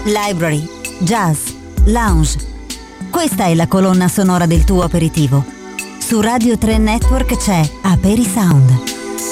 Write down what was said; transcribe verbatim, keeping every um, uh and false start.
library, jazz, lounge. Questa è la colonna sonora del tuo aperitivo. Su Radio tre Network c'è Aperi Sound.